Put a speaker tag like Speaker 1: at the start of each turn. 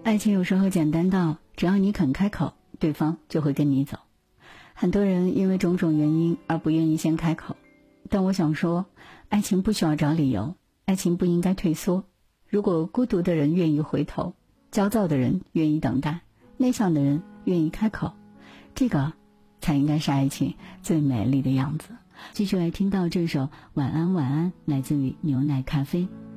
Speaker 1: 爱情有时候简单到只要你肯开口，对方就会跟你走。很多人因为种种原因而不愿意先开口，但我想说，爱情不需要找理由，爱情不应该退缩。如果孤独的人愿意回头，焦躁的人愿意等待，内向的人愿意开口，这个才应该是爱情最美丽的样子。继续来听到这首晚安晚安，来自于牛奶咖啡。